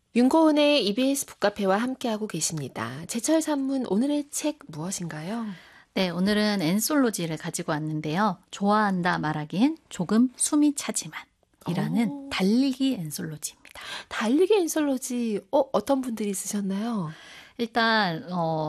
윤고은의 EBS 북카페와 함께하고 계십니다. 제철 산문 오늘의 책 무엇인가요? 네, 오늘은 엔솔로지를 가지고 왔는데요. 좋아한다 말하기엔 조금 숨이 차지만 이라는 달리기 엔솔로지입니다. 달리기 엔솔로지, 어떤 분들이 쓰셨나요? 일단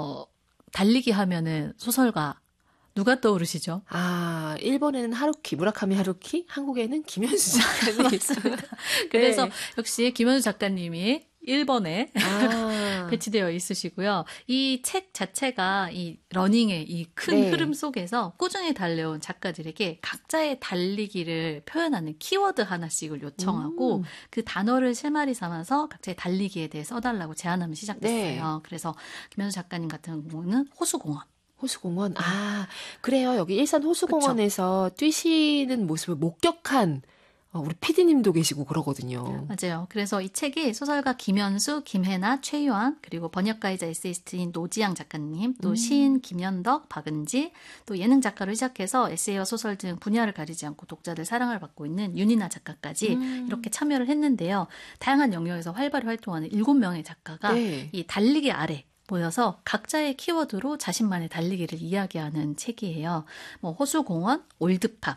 달리기 하면은 소설가 누가 떠오르시죠? 일본에는 하루키, 무라카미 하루키, 한국에는 김현수 작가님이 있습니다. 그래서 네. 역시 김현수 작가님이 1번에 배치되어 있으시고요. 이 책 자체가 이 러닝의 이 큰 흐름 속에서 꾸준히 달려온 작가들에게 각자의 달리기를 표현하는 키워드 하나씩을 요청하고 그 단어를 실마리 삼아서 각자의 달리기에 대해 써달라고 제안하면 시작됐어요. 네. 그래서 김현수 작가님 같은 경우는 호수공원. 호수공원. 그래요. 여기 일산 호수공원에서 뛰시는 모습을 목격한 우리 PD님도 계시고 그러거든요. 맞아요. 그래서 이 책이 소설가 김현수, 김혜나, 최유한, 그리고 번역가이자 에세이스트인 노지양 작가님, 또 시인 김연덕, 박은지, 또 예능 작가로 시작해서 에세이와 소설 등 분야를 가리지 않고 독자들 사랑을 받고 있는 윤이나 작가까지 이렇게 참여를 했는데요. 다양한 영역에서 활발히 활동하는 7명의 작가가 이 달리기 아래 모여서 각자의 키워드로 자신만의 달리기를 이야기하는 책이에요. 뭐 호수공원, 올드팝,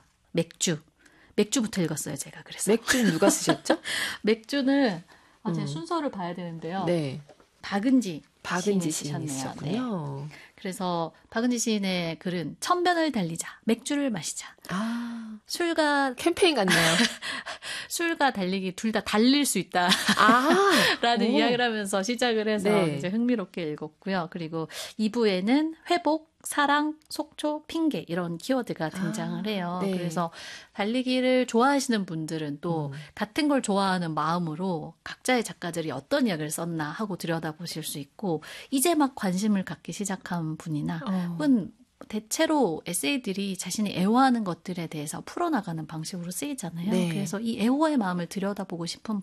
맥주부터 읽었어요, 제가. 그래서 맥주는 누가 쓰셨죠? 맥주는 제 순서를 봐야 되는데요. 네. 박은지 시인이 쓰셨네요. 쓰셨군요. 네. 그래서 박은지 시인의 글은 천변을 달리자, 맥주를 마시자. 술과 캠페인 같네요. 술과 달리기 둘 다 달릴 수 있다. 라는 이야기를 하면서 시작을 해서 이제 흥미롭게 읽었고요. 그리고 2부에는 회복, 사랑, 속초, 핑계 이런 키워드가 등장을 해요. 그래서 달리기를 좋아하시는 분들은 또 같은 걸 좋아하는 마음으로 각자의 작가들이 어떤 이야기를 썼나 하고 들여다보실 수 있고 이제 막 관심을 갖기 시작한 분이나 혹은 대체로 에세이들이 자신이 애호하는 것들에 대해서 풀어나가는 방식으로 쓰이잖아요. 그래서 이 애호의 마음을 들여다보고 싶은